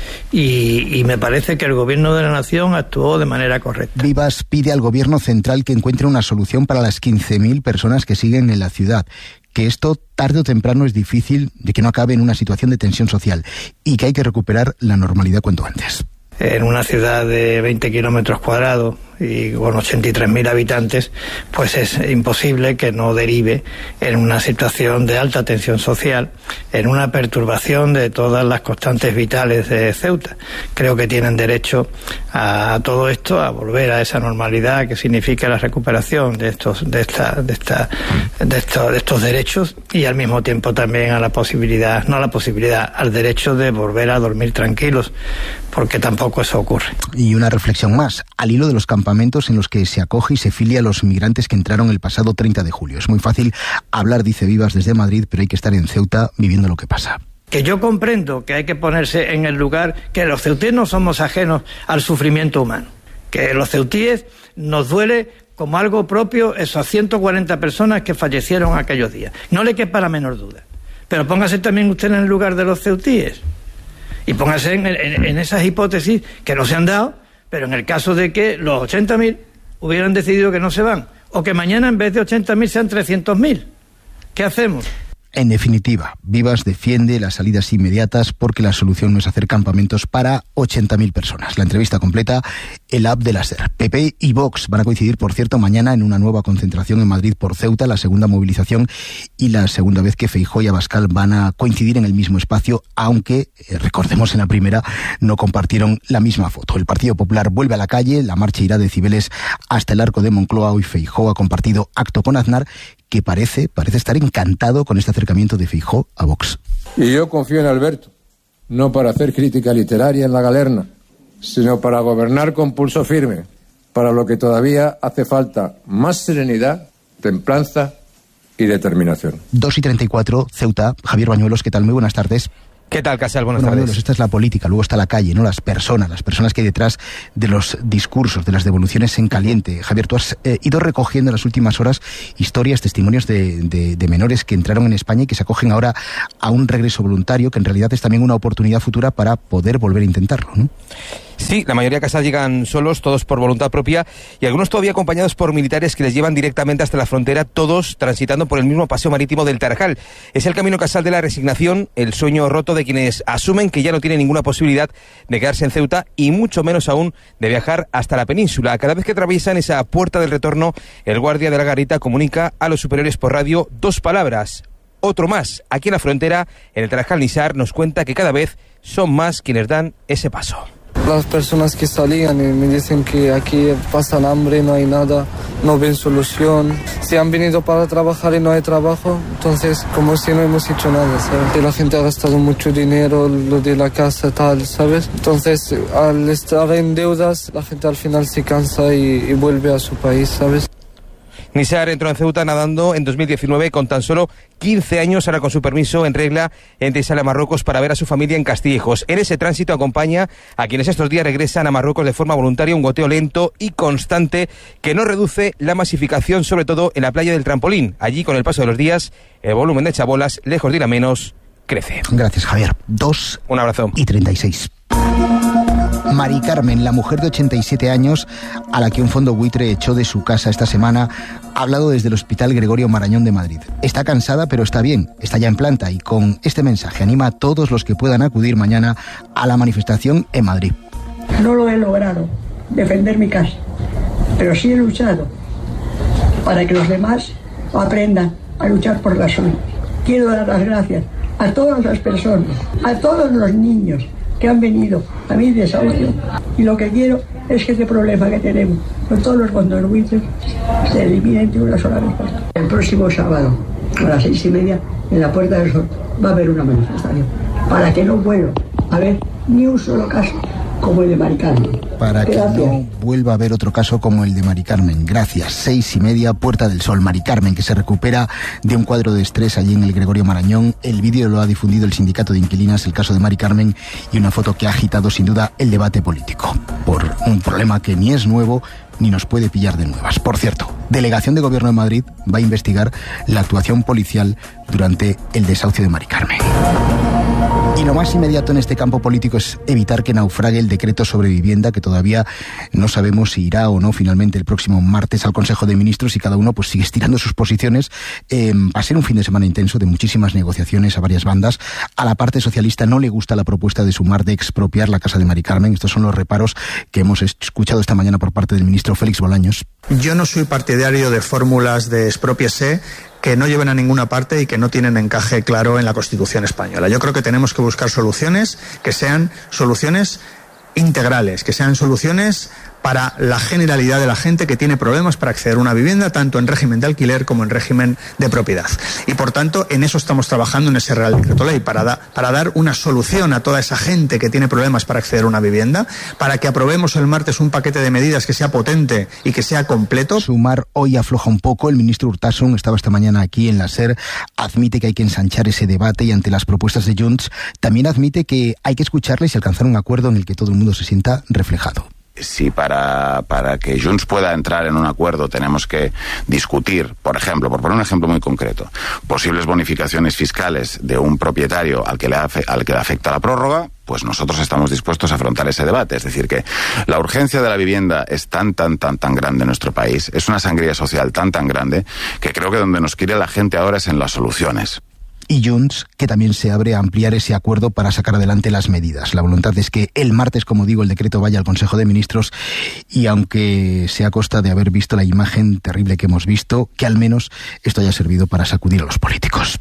Speaker 19: y, y me parece que el gobierno de la nación actuó de manera correcta.
Speaker 15: Vivas pide al gobierno central que encuentre una solución para las quince mil personas que siguen en la ciudad, que esto tarde o temprano es difícil de que no acabe en una situación de tensión social y que hay que recuperar la normalidad cuanto antes.
Speaker 19: En una ciudad de veinte kilómetros cuadrados y con ochenta y tres mil habitantes, pues es imposible que no derive en una situación de alta tensión social, en una perturbación de todas las constantes vitales de Ceuta. Creo que tienen derecho a, a todo esto, a volver a esa normalidad que significa la recuperación de estos, de esta, de esta, de estos, de estos derechos y al mismo tiempo también a la posibilidad, no a la posibilidad, al derecho de volver a dormir tranquilos, porque tampoco eso ocurre.
Speaker 15: Y una reflexión más, al hilo de los campamentos en los que se acoge y se filia a los migrantes que entraron el pasado treinta de julio. Es muy fácil hablar, dice Vivas, desde Madrid, pero hay que estar en Ceuta viviendo lo que pasa.
Speaker 19: Que yo comprendo que hay que ponerse en el lugar, que los ceutíes no somos ajenos al sufrimiento humano, que los ceutíes nos duele como algo propio esas ciento cuarenta personas que fallecieron aquellos días. No le quepa la menor duda. Pero póngase también usted en el lugar de los ceutíes y póngase en, en, en esas hipótesis que no se han dado, pero en el caso de que los ochenta mil hubieran decidido que no se van, o que mañana en vez de ochenta mil sean trescientos mil, ¿qué hacemos?
Speaker 15: En definitiva, Vivas defiende las salidas inmediatas porque la solución no es hacer campamentos para ochenta mil personas. La entrevista completa el app de la SER. P P y Vox van a coincidir, por cierto, mañana en una nueva concentración en Madrid por Ceuta, la segunda movilización y la segunda vez que Feijóo y Abascal van a coincidir en el mismo espacio, aunque, eh, recordemos, en la primera no compartieron la misma foto. El Partido Popular vuelve a la calle, la marcha irá de Cibeles hasta el Arco de Moncloa. Hoy Feijóo ha compartido acto con Aznar, que parece, parece estar encantado con este acercamiento de Feijóo a Vox.
Speaker 5: Y yo confío en Alberto, no para hacer crítica literaria en la galerna, sino para gobernar con pulso firme, para lo que todavía hace falta más serenidad, templanza y determinación.
Speaker 15: dos y treinta y cuatro, Ceuta. Javier Bañuelos, ¿qué tal? Muy buenas tardes.
Speaker 8: ¿Qué tal, Casal? Buenas
Speaker 15: bueno,
Speaker 8: tardes.
Speaker 15: Bañuelos, esta es la política, luego está la calle, ¿no? Las personas, las personas que hay detrás de los discursos, de las devoluciones en caliente. Javier, tú has eh, ido recogiendo en las últimas horas historias, testimonios de, de, de menores que entraron en España y que se acogen ahora a un regreso voluntario, que en realidad es también una oportunidad futura para poder volver a intentarlo, ¿no?
Speaker 8: Sí, la mayoría de Casal llegan solos, todos por voluntad propia, y algunos todavía acompañados por militares que les llevan directamente hasta la frontera, todos transitando por el mismo paseo marítimo del Tarajal. Es el camino, Casal, de la resignación, el sueño roto de quienes asumen que ya no tienen ninguna posibilidad de quedarse en Ceuta y mucho menos aún de viajar hasta la península. Cada vez que atraviesan esa puerta del retorno, el guardia de la garita comunica a los superiores por radio dos palabras: otro más. Aquí en la frontera, en el Tarajal Nisar, nos cuenta que cada vez son más quienes dan ese paso.
Speaker 20: Las personas que salían y me dicen que aquí pasan hambre, no hay nada, no ven solución. Si han venido para trabajar y no hay trabajo, entonces como si no hemos hecho nada, ¿sabes? Y la gente ha gastado mucho dinero, lo de la casa, tal, ¿sabes? Entonces, al estar en deudas, la gente al final se cansa y, y vuelve a su país, ¿sabes?
Speaker 8: Nisar entró en Ceuta nadando en dos mil diecinueve con tan solo quince años, ahora con su permiso en regla, entre y sale a Marruecos para ver a su familia en Castillejos. En ese tránsito acompaña a quienes estos días regresan a Marruecos de forma voluntaria, un goteo lento y constante que no reduce la masificación, sobre todo en la playa del Trampolín. Allí, con el paso de los días, el volumen de chabolas, lejos de ir a menos, crece.
Speaker 15: Gracias, Javier. Dos
Speaker 8: Un abrazo.
Speaker 15: Y treinta y seis. Mari Carmen, la mujer de ochenta y siete años a la que un fondo buitre echó de su casa esta semana, ha hablado desde el Hospital Gregorio Marañón de Madrid. Está cansada, pero está bien, está ya en planta, y con este mensaje anima a todos los que puedan acudir mañana a la manifestación en Madrid.
Speaker 21: No lo he logrado, defender mi casa, pero sí he luchado para que los demás aprendan a luchar por la suya. Quiero dar las gracias a todas las personas, a todos los niños que han venido a mi desahucio, y lo que quiero es que este problema que tenemos con todos los fondos buitres se elimine de una sola vez. El próximo sábado a las seis y media en la Puerta del Sol va a haber una manifestación para que no vuelva a haber ni un solo caso como el de Mari Carmen.
Speaker 15: Para que
Speaker 21: Gracias.
Speaker 15: no vuelva a haber otro caso como el de Mari Carmen. Gracias. Seis y media, Puerta del Sol. Mari Carmen, que se recupera de un cuadro de estrés allí en el Gregorio Marañón. El vídeo lo ha difundido el Sindicato de Inquilinas, el caso de Mari Carmen, y una foto que ha agitado sin duda el debate político. Por un problema que ni es nuevo ni nos puede pillar de nuevas. Por cierto, Delegación de Gobierno de Madrid va a investigar la actuación policial durante el desahucio de Mari Carmen. Y lo más inmediato en este campo político es evitar que naufrague el decreto sobre vivienda, que todavía no sabemos si irá o no finalmente el próximo martes al Consejo de Ministros, y cada uno pues sigue estirando sus posiciones. Eh, va a ser un fin de semana intenso de muchísimas negociaciones a varias bandas. A la parte socialista no le gusta la propuesta de Sumar de expropiar la casa de Mari Carmen. Estos son los reparos que hemos escuchado esta mañana por parte del ministro Félix Bolaños.
Speaker 10: Yo no soy partidario de fórmulas de expropiese que no lleven a ninguna parte y que no tienen encaje claro en la Constitución española. Yo creo que tenemos que buscar soluciones que sean soluciones integrales, que sean soluciones para la generalidad de la gente que tiene problemas para acceder a una vivienda, tanto en régimen de alquiler como en régimen de propiedad. Y por tanto, en eso estamos trabajando en ese Real Decreto Ley, para, da, para dar una solución a toda esa gente que tiene problemas para acceder a una vivienda, para que aprobemos el martes un paquete de medidas que sea potente y que sea completo.
Speaker 15: Sumar hoy afloja un poco. El ministro Urtasun estaba esta mañana aquí en la SER, admite que hay que ensanchar ese debate y ante las propuestas de Junts también admite que hay que escucharles y alcanzar un acuerdo en el que todo el mundo se sienta reflejado.
Speaker 22: Si para, para que Junts pueda entrar en un acuerdo tenemos que discutir, por ejemplo, por poner un ejemplo muy concreto, posibles bonificaciones fiscales de un propietario al que le, afe, al que le afecta la prórroga, pues nosotros estamos dispuestos a afrontar ese debate. Es decir, que la urgencia de la vivienda es tan, tan, tan, tan grande en nuestro país, es una sangría social tan, tan grande, que creo que donde nos quiere la gente ahora es en las soluciones.
Speaker 15: y Junts, que también se abre a ampliar ese acuerdo para sacar adelante las medidas. La voluntad es que el martes, como digo, el decreto vaya al Consejo de Ministros y aunque sea a costa de haber visto la imagen terrible que hemos visto, que al menos esto haya servido para sacudir a los políticos.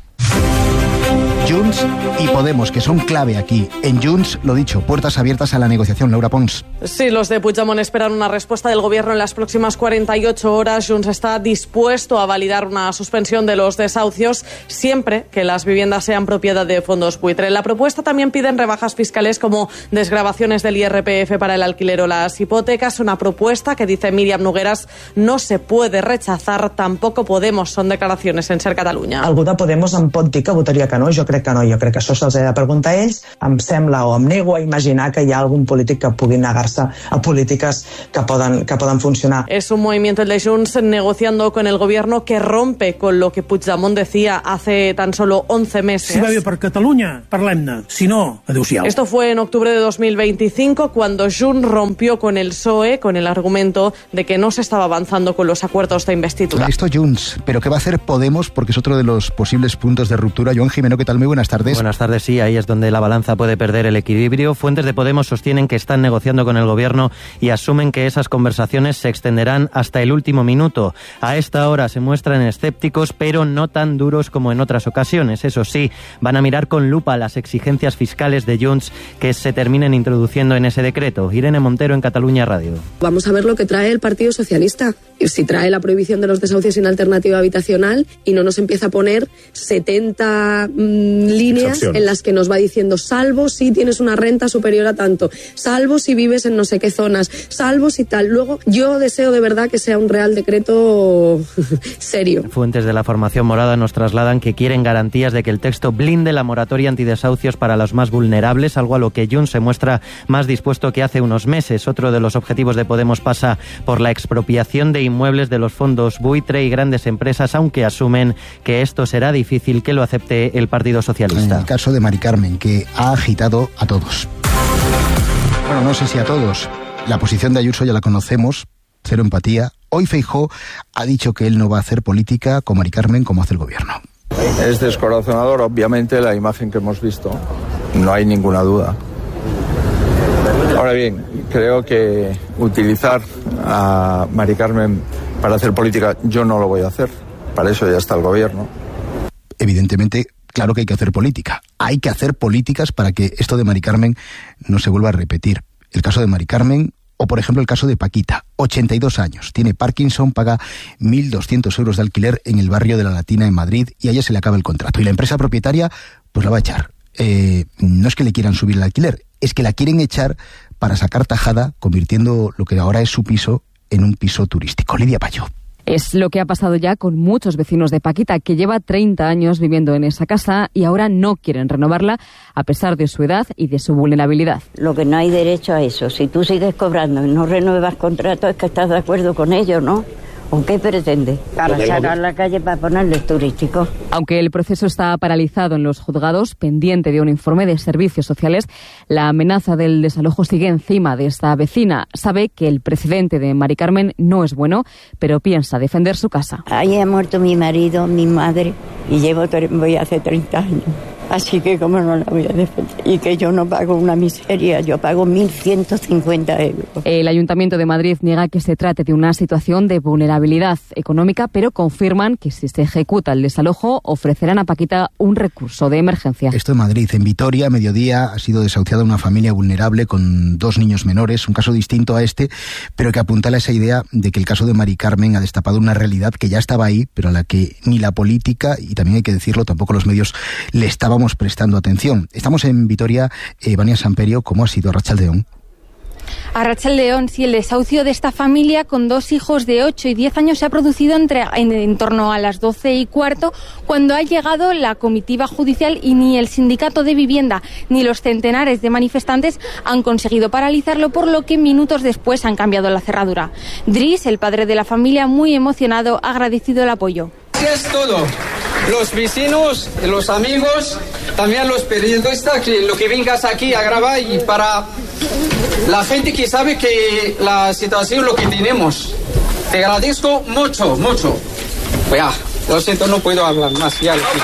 Speaker 15: Junts y Podemos, que son clave aquí. En Junts, lo dicho, puertas abiertas a la negociación. Laura Pons.
Speaker 2: Sí, los de Puigdemont esperan una respuesta del gobierno en las próximas cuarenta y ocho horas. Junts está dispuesto a validar una suspensión de los desahucios siempre que las viviendas sean propiedad de fondos buitre. La propuesta también piden rebajas fiscales como desgravaciones del I R P F para el alquiler o las hipotecas. Una propuesta que, dice Míriam Nogueras, no se puede rechazar. Tampoco Podemos. Son declaraciones en Ser Catalunya.
Speaker 6: Algú de Podemos em pot dir que votaria que no? Jo crec que no. Jo crec que això se'ls ha de preguntar a ells. Em sembla o em nego a imaginar que hi ha algun polític que pugui negar-se a polítiques que poden, que poden funcionar.
Speaker 2: Es un movimiento el de Junts negociando con el gobierno que rompe con lo que Puigdemont decía hace tan solo once meses.
Speaker 7: Si va bé per Catalunya, parlem-ne. Si no, adeu-siau.
Speaker 2: Esto fue en octubre de dos mil veinticinco cuando Junts rompió con el P S O E con el argumento de que no se estaba avanzando con los acuerdos de investidura.
Speaker 15: Esto Junts, pero ¿qué va a hacer Podemos? Porque es otro de los posibles puntos de ruptura. Joan Jimeno, ¿qué tal? Muy buenas tardes.
Speaker 9: Buenas tardes, sí, ahí es donde la balanza puede perder el equilibrio. Fuentes de Podemos sostienen que están negociando con el gobierno y asumen que esas conversaciones se extenderán hasta el último minuto. A esta hora se muestran escépticos, pero no tan duros como en otras ocasiones. Eso sí, van a mirar con lupa las exigencias fiscales de Junts que se terminen introduciendo en ese decreto. Irene Montero, en Catalunya Radio.
Speaker 23: Vamos a ver lo que trae el Partido Socialista. Si trae la prohibición de los desahucios sin alternativa habitacional y no nos empieza a poner setenta mmm, líneas en las que nos va diciendo salvo si tienes una renta superior a tanto, salvo si vives en no sé qué zonas, salvo si tal. Luego yo deseo de verdad que sea un real decreto serio.
Speaker 9: Fuentes de la formación morada nos trasladan que quieren garantías de que el texto blinde la moratoria antidesahucios para los más vulnerables, algo a lo que Junts se muestra más dispuesto que hace unos meses. Otro de los objetivos de Podemos pasa por la expropiación de inmuebles de los fondos buitre y grandes empresas, aunque asumen que esto será difícil que lo acepte el Partido Socialista.
Speaker 15: En el caso de Mari Carmen, que ha agitado a todos. Bueno, no sé si a todos. La posición de Ayuso ya la conocemos, cero empatía. Hoy Feijóo ha dicho que él no va a hacer política con Mari Carmen como hace el gobierno.
Speaker 5: Es descorazonador, obviamente, la imagen que hemos visto. No hay ninguna duda. Ahora bien, creo que utilizar a Mari Carmen para hacer política, yo no lo voy a hacer. Para eso ya está el gobierno. Evidentemente, claro que hay que hacer política. Hay que hacer políticas para que esto de Mari Carmen no se vuelva a repetir. El caso de Mari Carmen, o por ejemplo el caso de Paquita, ochenta y dos años, tiene Parkinson, paga mil doscientos euros de alquiler en el barrio de la Latina en Madrid y a ella se le acaba el contrato. Y la empresa propietaria, pues la va a echar. Eh, no es que le quieran subir el alquiler, es que la quieren echar para sacar tajada, convirtiendo lo que ahora es su piso en un piso turístico. Lidia Payo.
Speaker 24: Es lo que ha pasado ya con muchos vecinos de Paquita, que lleva treinta años viviendo en esa casa y ahora no quieren renovarla a pesar de su edad y de su vulnerabilidad.
Speaker 25: Lo que no hay derecho a eso. Si tú sigues cobrando y no renuevas contrato, es que estás de acuerdo con ello, ¿no? ¿O qué pretende? Para sacar la calle para ponerles turísticos.
Speaker 24: Aunque el proceso está paralizado en los juzgados, pendiente de un informe de servicios sociales, la amenaza del desalojo sigue encima de esta vecina. Sabe que el precedente de Mari Carmen no es bueno, pero piensa defender su casa.
Speaker 25: Ahí ha muerto mi marido, mi madre, y llevo voy hace treinta años. Así que cómo no la voy a defender. Y que yo no pago una miseria, yo pago mil ciento cincuenta euros.
Speaker 24: El Ayuntamiento de Madrid niega que se trate de una situación de vulnerabilidad económica, pero confirman que si se ejecuta el desalojo ofrecerán a Paquita un recurso de emergencia.
Speaker 15: Esto en Madrid. En Vitoria, a mediodía, ha sido desahuciada una familia vulnerable con dos niños menores, un caso distinto a este, pero que apuntala esa idea de que el caso de Mari Carmen ha destapado una realidad que ya estaba ahí, pero a la que ni la política, y también hay que decirlo, tampoco los medios le estaban prestando atención. Estamos en Vitoria, eh, Vania Samperio. ¿Cómo ha sido Arratsaldeón?
Speaker 28: Arratsaldeón, sí, el desahucio de esta familia con dos hijos de ocho y diez años se ha producido entre, en, en torno a las doce y cuarto, cuando ha llegado la comitiva judicial y ni el sindicato de vivienda ni los centenares de manifestantes han conseguido paralizarlo, por lo que minutos después han cambiado la cerradura. Dries, el padre de la familia, muy emocionado, ha agradecido el apoyo.
Speaker 29: Es todo. Los vecinos, los amigos, también los periodistas, que lo que vengas aquí a grabar, y para la gente que sabe que la situación lo que tenemos. Te agradezco mucho, mucho. Pues ya, lo siento, no puedo hablar más. Ya lo siento.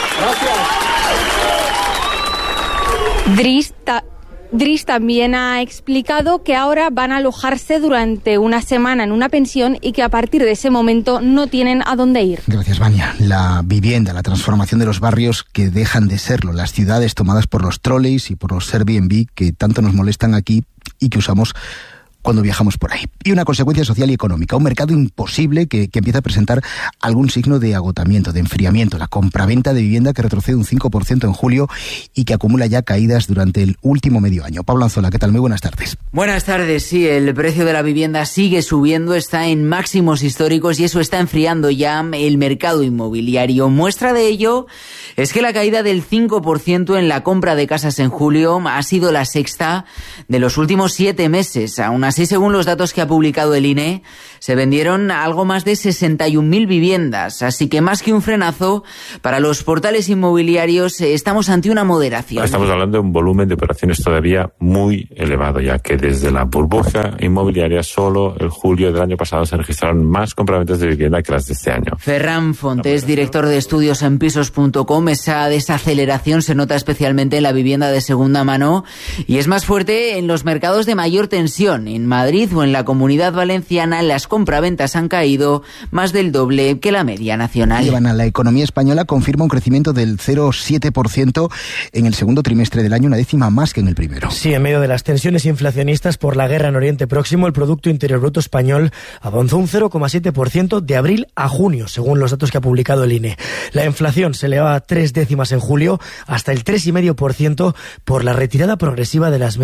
Speaker 29: Gracias.
Speaker 28: Dries, ta- Dries también ha explicado que ahora van a alojarse durante una semana en una pensión y que a partir de ese momento no tienen a dónde ir.
Speaker 15: Gracias, Vania. La vivienda, la transformación de los barrios que dejan de serlo, las ciudades tomadas por los trolleys y por los Airbnb que tanto nos molestan aquí y que usamos cuando viajamos por ahí. Y una consecuencia social y económica, un mercado imposible que, que empieza a presentar algún signo de agotamiento, de enfriamiento, la compraventa de vivienda que retrocede un cinco por ciento en julio y que acumula ya caídas durante el último medio año. Pablo Anzola, ¿qué tal? Muy buenas tardes.
Speaker 4: Buenas tardes, sí, el precio de la vivienda sigue subiendo, está en máximos históricos y eso está enfriando ya el mercado inmobiliario. Muestra de ello es que la caída del cinco por ciento en la compra de casas en julio ha sido la sexta de los últimos siete meses. Aún así, Así, según los datos que ha publicado el I N E, se vendieron algo más de sesenta y un mil viviendas. Así que más que un frenazo, para los portales inmobiliarios estamos ante una moderación.
Speaker 11: Estamos hablando de un volumen de operaciones todavía muy elevado, ya que desde la burbuja inmobiliaria solo el julio del año pasado se registraron más compraventas de vivienda que las de este año.
Speaker 4: Ferran Fontes, director de estudios en pisos punto com, esa desaceleración se nota especialmente en la vivienda de segunda mano y es más fuerte en los mercados de mayor tensión. En Madrid o en la Comunidad Valenciana las compraventas han caído más del doble que la media nacional.
Speaker 15: Ivana, la economía española confirma un crecimiento del cero coma siete por ciento en el segundo trimestre del año, una décima más que en el primero.
Speaker 12: Sí, en medio de las tensiones inflacionistas por la guerra en Oriente Próximo, el Producto Interior Bruto español avanzó un cero coma siete por ciento de abril a junio, según los datos que ha publicado el I N E. La inflación se elevaba tres décimas en julio hasta el tres coma cinco por ciento por la retirada progresiva de las medidas